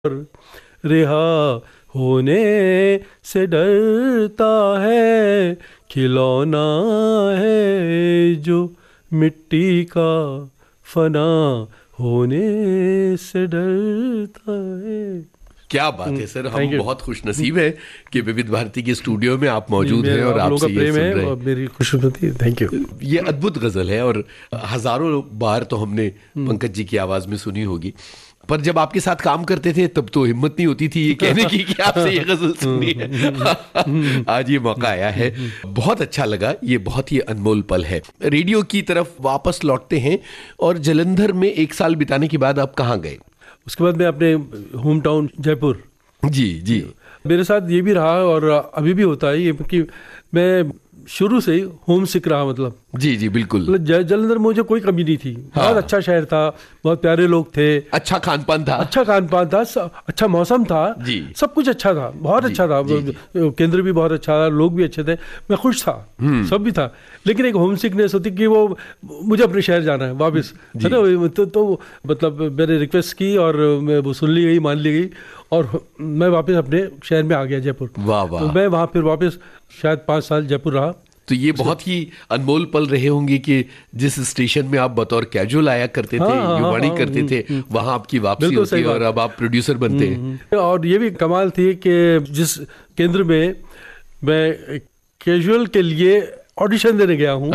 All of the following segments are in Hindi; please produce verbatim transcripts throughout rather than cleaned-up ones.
रिहा होने से डरता है, खिलौना है जो मिट्टी का, फना होने से डरता है। क्या बात है सर, हम बहुत खुश नसीब है कि विविध भारती के स्टूडियो में आप मौजूद हैं और आपसे ये सुन रहे हैं। मेरी खुशनुदी है, थैंक यू। ये अद्भुत गजल है और हजारों बार तो हमने पंकज जी की आवाज में सुनी होगी, पर जब आपके साथ काम करते थे तब तो हिम्मत नहीं होती थी ये कहने की कि आपसे ये गजल सुननी है। आज ये मौका आया है, बहुत अच्छा लगा, ये बहुत ही अनमोल पल है। रेडियो की तरफ वापस लौटते हैं और जालंधर में एक साल बिताने के बाद आप कहाँ गए? उसके बाद मैं अपने होम टाउन जयपुर। जी जी। मेरे साथ ये भी रहा और अभी भी होता है ये कि मैं शुरू से ही होम सिक रहा, मतलब जी जी बिल्कुल। मतलब जालंधर में मुझे कोई कमी नहीं थी। हाँ। बहुत अच्छा शहर था, बहुत प्यारे लोग थे, अच्छा खान पान था, अच्छा खान पान था, अच्छा मौसम था जी, सब कुछ अच्छा था, बहुत अच्छा था। जी, जी। केंद्र भी बहुत अच्छा था, लोग भी अच्छे थे, मैं खुश था, सब भी था। लेकिन एक होम सिकनेस होती कि वो मुझे अपने शहर जाना है वापस, है ना। तो, तो मतलब मैंने रिक्वेस्ट की और मैं वो सुन ली गई, मान ली गई और मैं वापस अपने शहर में आ गया, जयपुर। वाह वाह। तो मैं वहाँ फिर वापस शायद पाँच साल जयपुर रहा। तो ये बहुत ही अनमोल पल रहे होंगे कि जिस स्टेशन में आप बतौर कैजुअल आया करते थे, हाँ, युवाणी हाँ, करते थे, वहां आपकी वापसी होती और अब आप प्रोड्यूसर बनते हैं। और ये भी कमाल थी कि जिस केंद्र में मैं कैजुअल के लिए ऑडिशन देने गया हूँ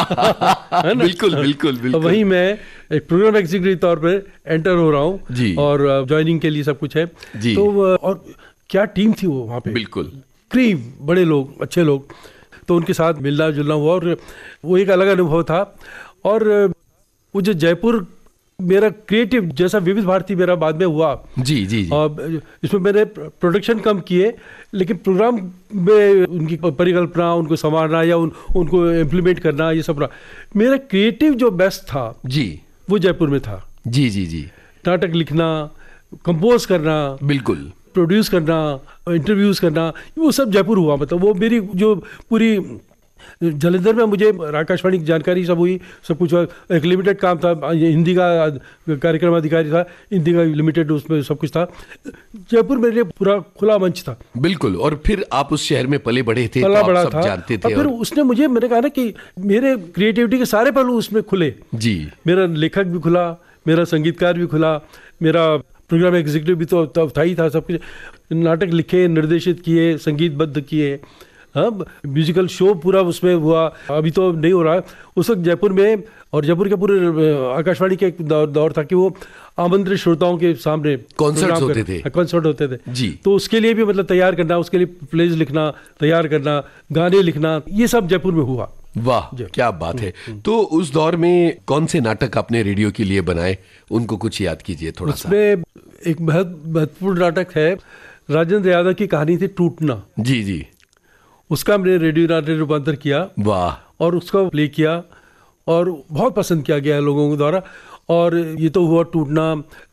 बिल्कुल बिल्कुल बिल्कुल, वहीं मैं एक प्रोग्राम एग्जीक्यूटिव तौर पर एंटर हो रहा हूँ और ज्वाइनिंग के लिए सब कुछ है जी। तो और क्या टीम थी वो वहाँ पे, बिल्कुल क्रीम, बड़े लोग, अच्छे लोग, तो उनके साथ मिलना जुलना हुआ और वो एक अलग अनुभव था। और वो जो जयपुर मेरा क्रिएटिव जैसा विविध भारती मेरा बाद में हुआ जी जी, जी। और इसमें मैंने प्रोडक्शन कम किए, लेकिन प्रोग्राम में उनकी परिकल्पना, उनको संवारना या उन, उनको इम्प्लीमेंट करना, ये सब रहा। मेरा क्रिएटिव जो बेस्ट था जी, वो जयपुर में था। जी जी जी। नाटक लिखना, कंपोज करना, बिल्कुल प्रोड्यूस करना, इंटरव्यूज करना, वो सब जयपुर हुआ। मतलब वो मेरी जो पूरी जालंधर में मुझे आकाशवाणी की जानकारी सब हुई, सब कुछ। एक लिमिटेड काम था, हिंदी का कार्यक्रम अधिकारी था, हिंदी का लिमिटेड, उसमें सब कुछ था। जयपुर मेरे लिए पूरा खुला मंच था। बिल्कुल। और फिर आप उस शहर में पले बढ़े थे, पला तो बड़ा आप सब था, जानते थे। और फिर उसने मुझे, मैंने कहा ना कि मेरे क्रिएटिविटी के सारे पहलू उसमें खुले जी। मेरा लेखक भी खुला, मेरा संगीतकार भी खुला, मेरा प्रोग्राम एग्जीक्यूटिव भी तो तब था ही था, सब कुछ। नाटक लिखे, निर्देशित किए, संगीतबद्ध किए, हाँ, म्यूजिकल शो पूरा उसमें हुआ। अभी तो नहीं हो रहा है, उस वक्त जयपुर में, और जयपुर के पूरे आकाशवाणी के एक दौर, दौर था कि वो आमंत्रित श्रोताओं के सामने कॉन्सर्ट्स होते थे, कॉन्सर्ट होते थे जी। तो उसके लिए भी मतलब तैयार करना, उसके लिए प्लेज लिखना, तैयार करना, गाने लिखना, ये सब जयपुर में हुआ। वाह, क्या बात है। तो उस दौर में कौन से नाटक आपने रेडियो के लिए बनाए, उनको कुछ याद कीजिए थोड़ा सा। उसमें एक बहुत महत्वपूर्ण नाटक है, राजेंद्र यादव की कहानी थी टूटना। जी जी। उसका हमने रेडियो नाटक रूपांतर किया, वाह, और उसका प्ले किया और बहुत पसंद किया गया है लोगों के द्वारा। और ये तो हुआ टूटना।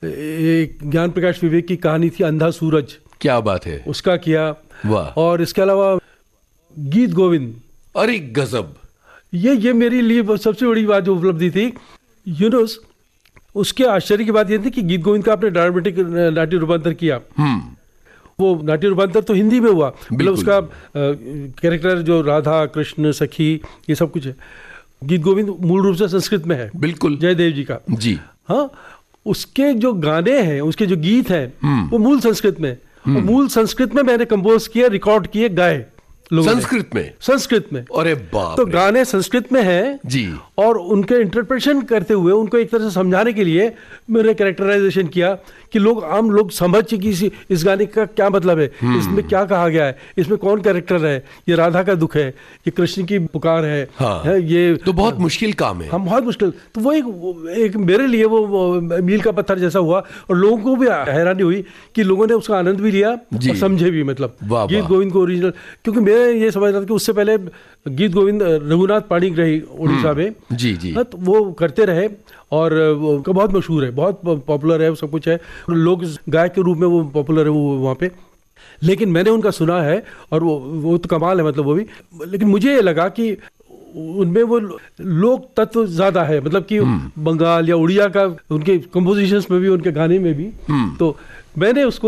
एक ज्ञान प्रकाश विवेक की कहानी थी अंधा सूरज, क्या बात है, उसका किया, वाह। और इसके अलावा गीत गोविंद, अरे गजब, ये ये मेरे लिए सबसे बड़ी बात जो उपलब्धि थी। यू नो, उसके आश्चर्य की बात ये थी कि गीत गोविंद का आपने ड्रामेटिक नाट्य रूपांतर किया। वो नाट्य रूपांतर तो हिंदी में हुआ, मतलब उसका कैरेक्टर जो राधा कृष्ण सखी ये सब कुछ है। गीत गोविंद मूल रूप से संस्कृत में है, बिल्कुल, जयदेव जी का जी। हाँ, उसके जो गाने हैं, उसके जो गीत हैं, वो मूल संस्कृत में, और मूल संस्कृत में मैंने कंपोज किए, रिकॉर्ड किए, गाए संस्कृत में। संस्कृत में, अरे बाप। तो गाने संस्कृत में हैं जी, और उनके इंटरप्रिटेशन करते हुए उनको एक तरह से समझाने के लिए मैंने कैरेक्टराइजेशन किया कि लोग, आम लोग समझ कि इस, इस गाने का क्या मतलब है, इसमें क्या कहा गया है, इसमें कौन कैरेक्टर है, ये राधा का दुख है, ये कृष्ण की पुकार है, हाँ, है ये तो बहुत मुश्किल काम है। हम बहुत मुश्किल। तो वो एक, एक मेरे लिए वो, वो मील का पत्थर जैसा हुआ, और लोगों को भी हैरानी हुई कि लोगों ने उसका आनंद भी लिया और समझे भी। मतलब गीत गोविंद को ओरिजिनल, क्योंकि मैं ये समझ रहा था कि उससे पहले गीत गोविंद रघुनाथ पाणिग्राही उड़ीसा में जी जी, तो वो करते रहे और वो उनका बहुत मशहूर है, बहुत पॉपुलर है, सब कुछ है, लोग गायक के रूप में वो पॉपुलर है वो वहाँ पे। लेकिन मैंने उनका सुना है और वो वो तो कमाल है, मतलब वो भी। लेकिन मुझे ये लगा कि उनमें वो लोक तत्व ज्यादा है, मतलब कि बंगाल या उड़िया का उनके कंपोजिशंस में भी, उनके गाने में भी। तो मैंने उसको